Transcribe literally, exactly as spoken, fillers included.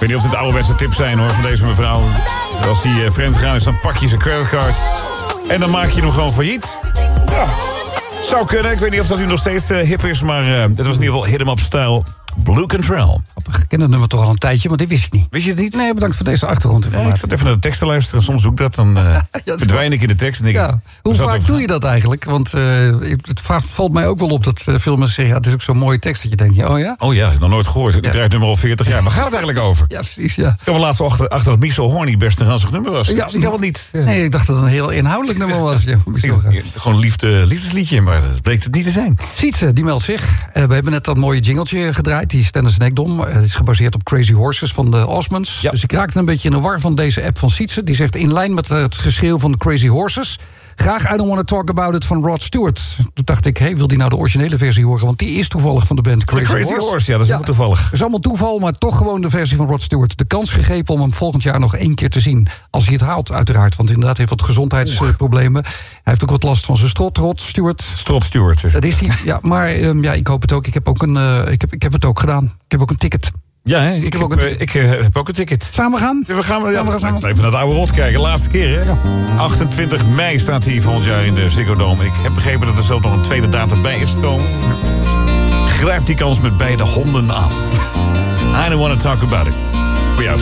weet niet of dit ouderwetse tips zijn hoor, van deze mevrouw. Als die uh, vreemd gaan is, dan pak je zijn creditcard. En dan maak je hem gewoon failliet. Ja, zou kunnen. Ik weet niet of dat nu nog steeds uh, hip is, maar uh, het was in ieder geval Hit 'em Up style. Blue Control. Ik ken het nummer toch al een tijdje, maar dit wist ik niet. Wist je het niet? Nee, bedankt voor deze achtergrondinformatie. Nee, ik zat even naar de tekst te luisteren. Soms zoek ik dat, dan uh, ja, verdwijn ik in de tekst. En denk ja. ik, hoe vaak doe je dat eigenlijk? Want uh, het valt mij ook wel op dat uh, veel mensen zeggen... Ja, het is ook zo'n mooie tekst dat je denkt, oh ja? Oh ja, ik heb nog nooit gehoord. Ik ja. draait nummer al veertig jaar. Waar gaat het eigenlijk over? Ja, precies, ja. Ik kwam laatst achter, achter dat Miso Horny best een ranzig nummer was. Ja, ik had het niet. Ja. Nee, ik dacht dat het een heel inhoudelijk nummer was. Ja, ik, gewoon een liefde, liefdesliedje, maar dat bleek het niet te zijn. Sietse, die meldt zich. Uh, we hebben net dat mooie jingletje gedraaid, die Stennis en Ekdom. Uh, het is gebaseerd op Crazy Horses van de Osmonds. Ja. Dus ik raakte een beetje in de war van deze app van Sietse. Die zegt in lijn met het geschreeuw van de Crazy Horses... graag I Don't Want To Talk About It van Rod Stewart. Toen dacht ik, hey, wil die nou de originele versie horen? Want die is toevallig van de band Crazy, Crazy Horse. Horse. Ja, dat is ja. heel toevallig. Het is allemaal toeval, maar toch gewoon de versie van Rod Stewart. De kans gegeven om hem volgend jaar nog één keer te zien. Als hij het haalt, uiteraard. Want inderdaad heeft wat gezondheidsproblemen. Hij heeft ook wat last van zijn strot, Rod Stewart. Strop Stewart. Is dat is hij. Ja, maar um, ja, ik hoop het ook. Ik heb, ook een, uh, ik, heb, ik heb het ook gedaan. Ik heb ook een ticket. Ja, hè? Ik, ik, heb, heb, ik uh, heb ook een ticket. Samen gaan? We gaan, ja, samen gaan samen. Even naar de oude rot kijken. Laatste keer, hè? Ja. achtentwintig mei staat hij volgend jaar in de Ziggo Dome. Ik heb begrepen dat er zelfs nog een tweede datum bij is gekomen. Grijp die kans met beide honden aan. I don't want to talk about it. Voor jou.